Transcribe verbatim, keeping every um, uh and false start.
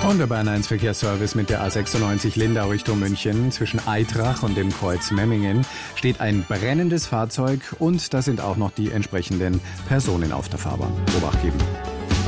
Und der Bayern eins Verkehrsservice mit der A sechsundneunzig Lindau Richtung München. Zwischen Aitrach und dem Kreuz Memmingen steht ein brennendes Fahrzeug und da sind auch noch die entsprechenden Personen auf der Fahrbahn. Obacht geben.